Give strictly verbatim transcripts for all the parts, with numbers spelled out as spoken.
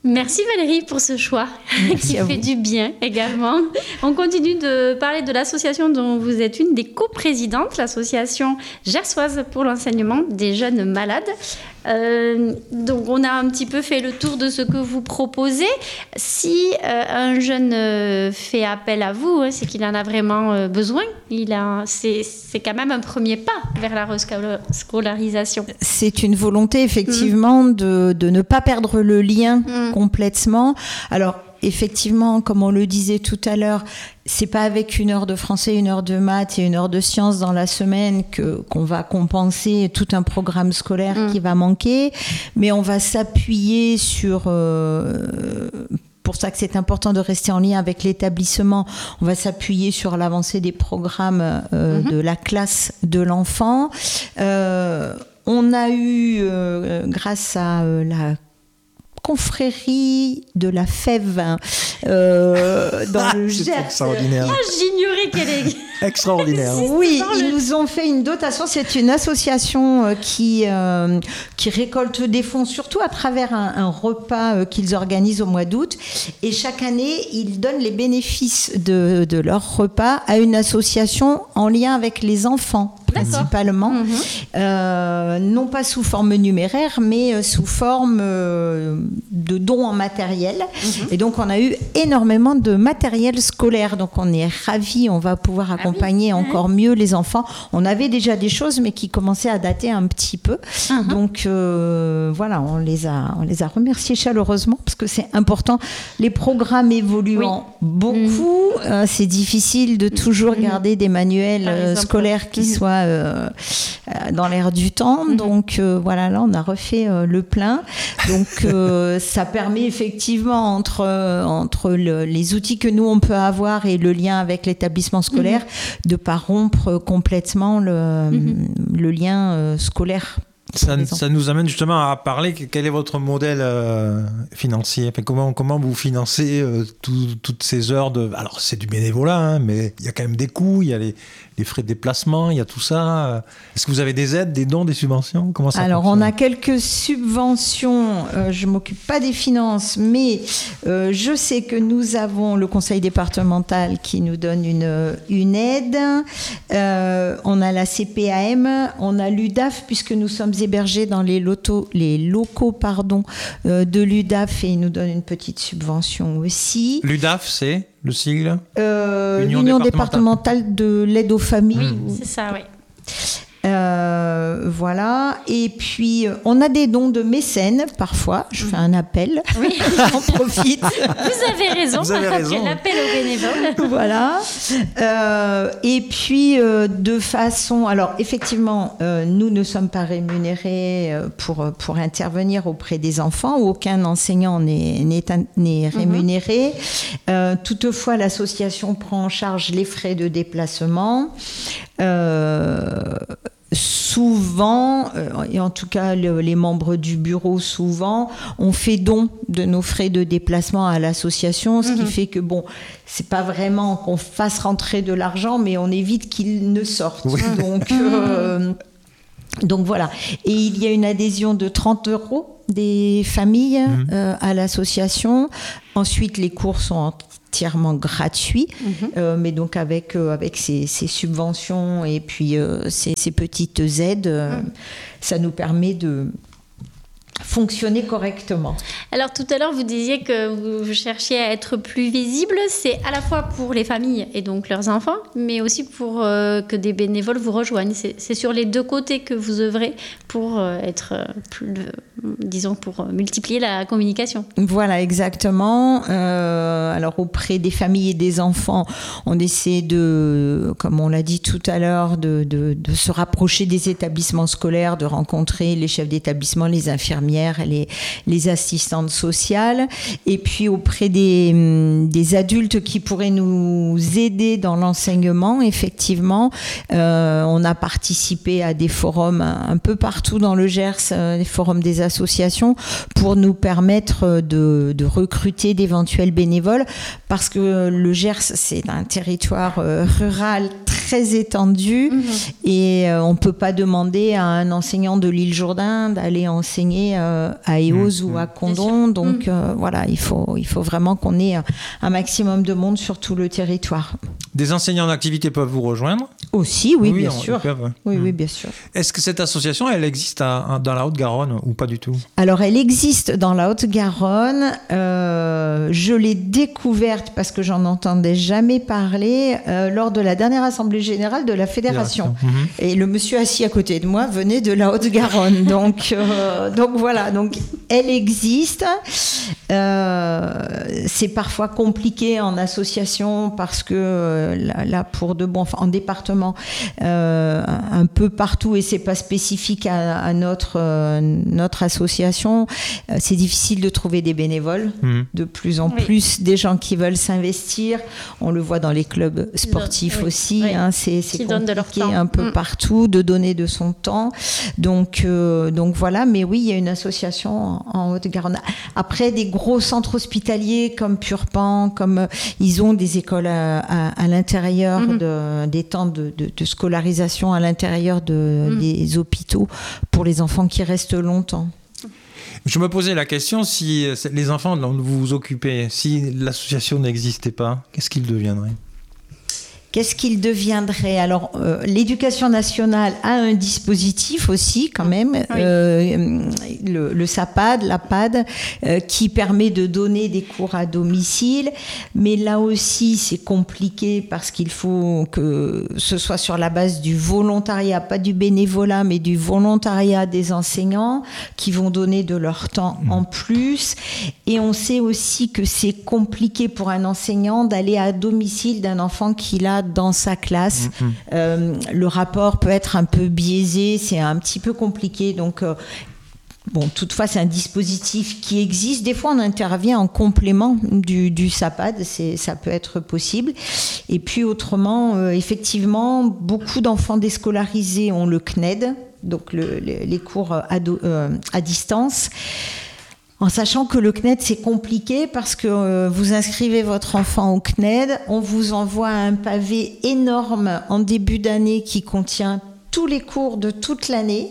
Merci Valérie pour ce choix Merci qui à fait vous. du bien également. On continue de parler de l'association dont vous êtes une des coprésidentes, l'association gersoise pour l'enseignement des jeunes malades. Euh, donc on a un petit peu fait le tour de ce que vous proposez. Si euh, un jeune euh, fait appel à vous, hein, c'est qu'il en a vraiment euh, besoin. Il a, c'est, c'est quand même un premier pas vers la rescolarisation. C'est une volonté effectivement mmh. de, de ne pas perdre le lien mmh. complètement. Alors effectivement, comme on le disait tout à l'heure, c'est pas avec une heure de français, une heure de maths et une heure de sciences dans la semaine que, qu'on va compenser tout un programme scolaire mmh. qui va manquer, mais on va s'appuyer sur... Euh, pour ça que c'est important de rester en lien avec l'établissement. On va s'appuyer sur l'avancée des programmes euh, mmh. de la classe de l'enfant. Euh, on a eu, euh, grâce à euh, la confrérie de la Fève euh, dans ah, le c'est Gers. Extraordinaire. Ah, j'ignorais qu'elle est... Extraordinaire. Oui, ils nous ont fait une dotation. C'est une association euh, qui, euh, qui récolte des fonds, surtout à travers un, un repas euh, qu'ils organisent au mois d'août. Et chaque année, ils donnent les bénéfices de, de leur repas à une association en lien avec les enfants, principalement. Mmh. Euh, non pas sous forme numéraire, mais sous forme euh, de dons en matériel. Mmh. Et donc, on a eu énormément de matériel scolaire. Donc, on est ravis. On va pouvoir accompagner accompagner encore mieux les enfants. On avait déjà des choses, mais qui commençaient à dater un petit peu. Uh-huh. Donc, euh, voilà, on les a, on les a remerciés chaleureusement, parce que c'est important. Les programmes évoluant oui. beaucoup, mmh. euh, c'est difficile de toujours mmh. garder des manuels euh, scolaires qui mmh. soient euh, dans l'air du temps. Mmh. Donc, euh, voilà, là, on a refait euh, le plein. Donc, euh, ça permet effectivement, entre, euh, entre le, les outils que nous, on peut avoir et le lien avec l'établissement scolaire, mmh. de ne pas rompre complètement le, mmh. le lien euh, scolaire. Ça, ça nous amène justement à parler, quel est votre modèle euh, financier, enfin, comment, comment vous financez euh, tout, toutes ces heures de... Alors c'est du bénévolat, hein, mais il y a quand même des coûts, il y a les, les frais de déplacement, il y a tout ça. Est-ce que vous avez des aides, des dons, des subventions? Comment ça Alors fonctionne? On a quelques subventions, euh, je ne m'occupe pas des finances, mais euh, je sais que nous avons le conseil départemental qui nous donne une, une aide, euh, on a la C P A M, on a l'U D A F puisque nous sommes hébergés dans les, lotos, les locaux pardon, euh, de l'U D A F et ils nous donnent une petite subvention aussi. L'U D A F, c'est le sigle euh, L'Union, L'Union départementale. départementale de l'aide aux familles. Oui, c'est ça, oui. Euh, voilà, et puis on a des dons de mécènes parfois. Je fais un appel, oui. J'en profite. Vous avez raison, Vous avez raison. L'appel aux bénévoles. Voilà, euh, et puis euh, de façon, alors effectivement, euh, nous ne sommes pas rémunérés pour, pour intervenir auprès des enfants, aucun enseignant n'est, n'est, n'est rémunéré. Mm-hmm. Euh, toutefois, l'association prend en charge les frais de déplacement. Euh, souvent, euh, et en tout cas le, les membres du bureau souvent, on fait don de nos frais de déplacement à l'association, ce mmh. qui fait que bon, c'est pas vraiment qu'on fasse rentrer de l'argent, mais on évite qu'il ne sorte. Oui. Donc, euh, donc voilà. Et il y a une adhésion de trente euros des familles mmh. euh, à l'association. Ensuite, les cours sont entièrement gratuit, mmh. euh, mais donc avec, euh, avec ces, ces subventions et puis euh, ces, ces petites aides, euh, mmh. ça nous permet de fonctionner correctement. Alors tout à l'heure vous disiez que vous cherchiez à être plus visible, c'est à la fois pour les familles et donc leurs enfants, mais aussi pour euh, que des bénévoles vous rejoignent. C'est, c'est sur les deux côtés que vous œuvrez pour euh, être plus, euh, disons, pour multiplier la communication. Voilà, exactement. Euh, alors auprès des familles et des enfants, on essaie de, comme on l'a dit tout à l'heure, de, de, de se rapprocher des établissements scolaires, de rencontrer les chefs d'établissement, les infirmières, Les, les assistantes sociales, et puis auprès des, des adultes qui pourraient nous aider dans l'enseignement. Effectivement, euh, on a participé à des forums un peu partout dans le Gers, euh, des forums des associations, pour nous permettre de, de recruter d'éventuels bénévoles, parce que le Gers, c'est un territoire euh, rural très très étendue mmh. et euh, on ne peut pas demander à un enseignant de l'île Jourdain d'aller enseigner euh, à Eauze mmh. ou à Condon. Donc mmh. euh, voilà, il faut, il faut vraiment qu'on ait un maximum de monde sur tout le territoire. Des enseignants d'activité peuvent vous rejoindre ? Aussi, oui, oui bien on, sûr. Peuvent, ouais. Oui, mmh. oui, bien sûr. Est-ce que cette association, elle existe à, à, dans la Haute-Garonne ou pas du tout ? Alors, elle existe dans la Haute-Garonne. Euh, je l'ai découverte parce que j'en entendais jamais parler euh, lors de la dernière assemblée générale de la fédération. Mmh. Et le monsieur assis à côté de moi venait de la Haute-Garonne. donc, euh, donc voilà, donc elle existe. Euh, c'est parfois compliqué en association parce que euh, là, là, pour de bon, enfin, en département, euh, un peu partout, et c'est pas spécifique à, à notre euh, notre association. Euh, c'est difficile de trouver des bénévoles. Mmh. De plus en oui. plus, des gens qui veulent s'investir. On le voit dans les clubs sportifs oui. aussi. Oui. Hein, c'est c'est compliqué un peu mmh. partout de donner de son temps. Donc euh, donc voilà. Mais oui, il y a une association en, en Haute-Garonne. Après, des gros centres hospitaliers comme Purpan, comme euh, ils ont des écoles à, à, à l'intérieur mmh. de, des temps de, de, de scolarisation à l'intérieur de, mmh. des hôpitaux pour les enfants qui restent longtemps. Je me posais la question, si les enfants dont vous vous occupez, si l'association n'existait pas, qu'est-ce qu'ils deviendraient ? Qu'est-ce qu'il deviendrait ? Alors, euh, l'éducation nationale a un dispositif aussi, quand même, oui. euh, le, le SAPAD, l'APAD, euh, qui permet de donner des cours à domicile. Mais là aussi, c'est compliqué parce qu'il faut que ce soit sur la base du volontariat, pas du bénévolat, mais du volontariat des enseignants qui vont donner de leur temps mmh. en plus. Et on sait aussi que c'est compliqué pour un enseignant d'aller à domicile d'un enfant qu'il a dans sa classe. Mmh. Euh, le rapport peut être un peu biaisé, c'est un petit peu compliqué. Donc, euh, bon, toutefois, c'est un dispositif qui existe. Des fois, on intervient en complément du, du SAPAD, c'est, ça peut être possible. Et puis, autrement, euh, effectivement, beaucoup d'enfants déscolarisés ont le C N E D, donc le, le, les cours à, do, euh, à distance. En sachant que le C N E D, c'est compliqué parce que euh, vous inscrivez votre enfant au C N E D, on vous envoie un pavé énorme en début d'année qui contient tous les cours de toute l'année.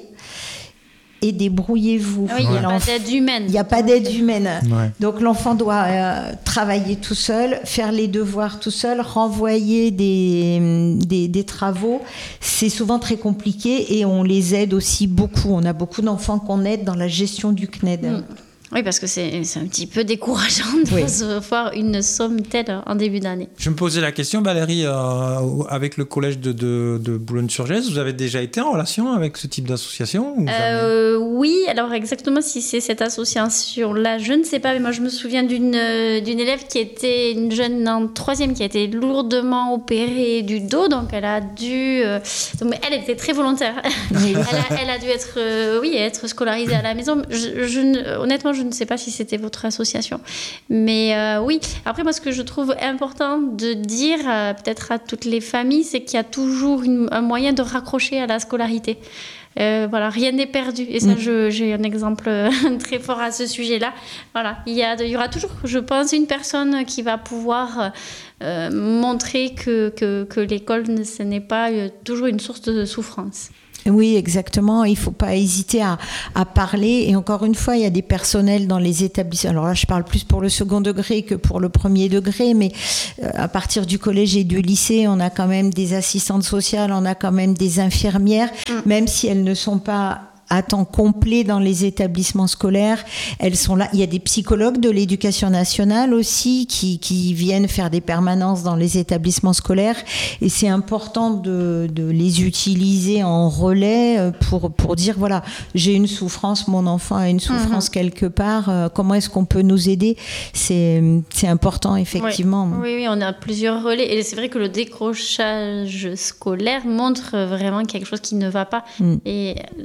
Et débrouillez-vous. Oui, il n'y a pas d'aide humaine. Il n'y a pas d'aide humaine. Ouais. Donc l'enfant doit euh, travailler tout seul, faire les devoirs tout seul, renvoyer des, des, des travaux. C'est souvent très compliqué et on les aide aussi beaucoup. On a beaucoup d'enfants qu'on aide dans la gestion du C N E D. Mmh. Oui, parce que c'est, c'est un petit peu décourageant de oui. recevoir une somme telle en début d'année. Je me posais la question, Valérie, euh, avec le collège de, de, de Boulogne-sur-Gesse, vous avez déjà été en relation avec ce type d'association ou euh, Oui, alors exactement si c'est cette association-là, je ne sais pas, mais moi je me souviens d'une, d'une élève qui était une jeune en troisième qui a été lourdement opérée du dos, donc elle a dû... Euh, donc, elle était très volontaire. Oui. elle, a, elle a dû être, euh, oui, être scolarisée à la maison. Je, je, honnêtement, je ne sais pas si c'était votre association. Mais euh, oui, après moi ce que je trouve important de dire euh, peut-être à toutes les familles, c'est qu'il y a toujours une, un moyen de raccrocher à la scolarité. Euh, voilà, rien n'est perdu. Et ça, mmh. je, j'ai un exemple très fort à ce sujet-là. Voilà, il y, a, il y aura toujours, je pense, une personne qui va pouvoir euh, montrer que, que, que l'école, ce n'est pas euh, toujours une source de souffrance. Oui, exactement. Il ne faut pas hésiter à, à parler. Et encore une fois, il y a des personnels dans les établissements. Alors là, je parle plus pour le second degré que pour le premier degré, mais à partir du collège et du lycée, on a quand même des assistantes sociales, on a quand même des infirmières, mmh. même si elles ne sont pas à temps complet dans les établissements scolaires. Elles sont là. Il y a des psychologues de l'éducation nationale aussi qui, qui viennent faire des permanences dans les établissements scolaires. Et c'est important de, de les utiliser en relais pour, pour dire, voilà, j'ai une souffrance, mon enfant a une souffrance mmh. quelque part. Euh, comment est-ce qu'on peut nous aider ? C'est, c'est important, effectivement. Oui. oui, oui, on a plusieurs relais. Et c'est vrai que le décrochage scolaire montre vraiment quelque chose qui ne va pas. Mmh. Et des moyens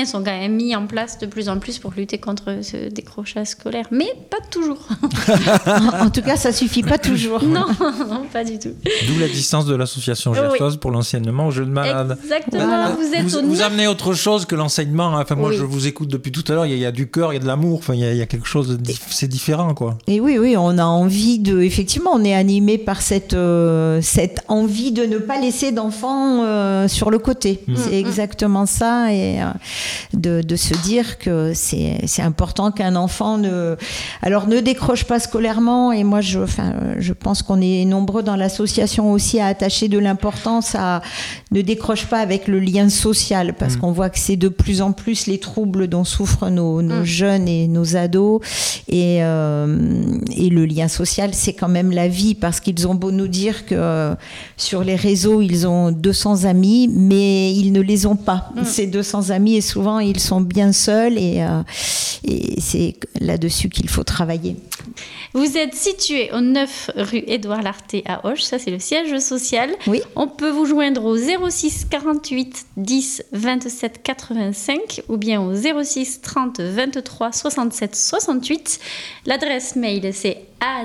moyens sont quand même mis en place de plus en plus pour lutter contre ce décrochage scolaire, mais pas toujours. En tout cas, ça suffit pas toujours. Non, non, pas du tout. D'où l'existence de l'association Gersoise oui. pour l'enseignement aux jeunes malades. Exactement, voilà. vous êtes vous, au vous amenez autre chose que l'enseignement. Enfin, moi, oui. je vous écoute depuis tout à l'heure. Il y a, il y a du cœur, il y a de l'amour. Enfin, il y a, il y a quelque chose de dif... c'est différent, quoi. Et oui, oui, on a envie de. Effectivement, on est animé par cette euh, cette envie de ne pas laisser d'enfants euh, sur le côté. Mmh. C'est exactement ça, et euh, de, de se dire que c'est c'est important qu'un enfant ne alors ne décroche pas scolairement. Et moi, je enfin, je pense qu'on est nombreux dans l'association aussi à attacher de l'importance à ne décroche pas avec le lien social, parce mmh. qu'on voit que c'est de plus en plus les troubles dont souffrent nos, nos mmh. jeunes et nos ados, et, euh, et le lien social, c'est quand même la vie, parce qu'ils ont beau nous dire que euh, sur les réseaux, ils ont deux cents amis, mais ils ne les ont pas, mmh. ces deux cents amis, et souvent, ils sont bien seuls, et, euh, et c'est là-dessus qu'il faut travailler. Vous êtes situé au neuf rue Édouard Larté à Auch, ça c'est le siège social. Oui. On peut vous joindre au zéro six quarante-huit dix vingt-sept quatre-vingt-cinq ou bien au zéro six trente vingt-trois soixante-sept soixante-huit. L'adresse mail c'est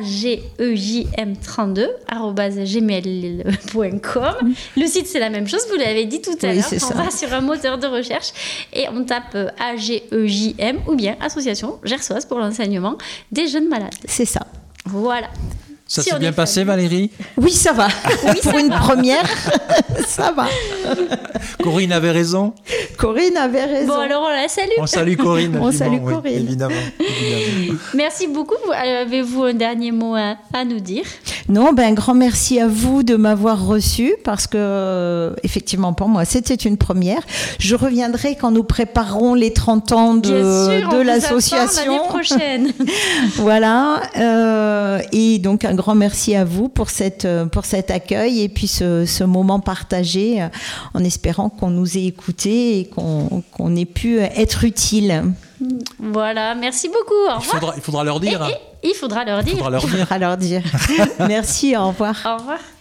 agejm trente-deux arobase gmail point com. Le site c'est la même chose, vous l'avez dit tout à oui, l'heure. C'est on ça. va sur un moteur de recherche et on tape agejm ou bien Association Gersoise pour l'enseignement des jeunes malades. C'est ça. Voilà. Ça si s'est bien passé, Valérie ? Oui, ça va. Oui, pour ça une va. première, ça va. Corinne avait raison. Corinne avait raison. Bon, alors on la salue. On salue Corinne. On salue oui, Corinne. Évidemment, évidemment. Merci beaucoup. Avez-vous un dernier mot à, à nous dire ? Non, ben, un grand merci à vous de m'avoir reçu, parce que, euh, effectivement, pour moi, c'était une première. Je reviendrai quand nous préparerons les trente ans de, Bien sûr, de on l'association. Vous attend l'année prochaine. Voilà. Euh, et donc, un grand merci à vous pour, cette, pour cet accueil et puis ce, ce moment partagé, en espérant qu'on nous ait écoutés et qu'on, qu'on ait pu être utile. Voilà, merci beaucoup. Au revoir. Il faudra, il faudra leur dire. Et, et, il faudra leur dire. Il faudra leur dire. Il faudra leur dire. Merci, au revoir. Au revoir.